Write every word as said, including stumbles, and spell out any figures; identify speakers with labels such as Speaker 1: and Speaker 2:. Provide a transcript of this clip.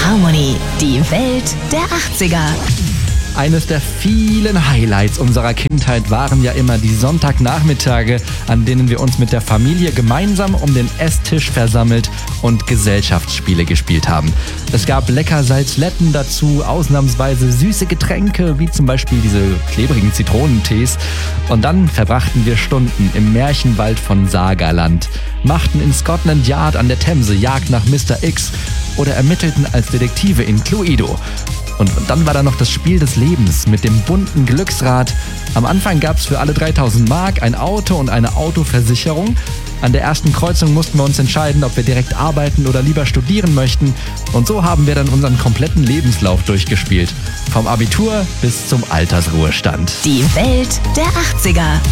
Speaker 1: Harmony, die Welt der achtziger.
Speaker 2: Eines der vielen Highlights unserer Kindheit waren ja immer die Sonntagnachmittage, an denen wir uns mit der Familie gemeinsam um den Esstisch versammelt und Gesellschaftsspiele gespielt haben. Es gab lecker Salzletten dazu, ausnahmsweise süße Getränke, wie zum Beispiel diese klebrigen Zitronentees. Und dann verbrachten wir Stunden im Märchenwald von Sagerland, machten in Scotland Yard an der Themse Jagd nach Mister X oder ermittelten als Detektive in Cluedo. Und dann war da noch das Spiel des Lebens mit dem bunten Glücksrad. Am Anfang gab es für alle dreitausend Mark ein Auto und eine Autoversicherung. An der ersten Kreuzung mussten wir uns entscheiden, ob wir direkt arbeiten oder lieber studieren möchten. Und so haben wir dann unseren kompletten Lebenslauf durchgespielt. Vom Abitur bis zum Altersruhestand.
Speaker 1: Die Welt der achtziger.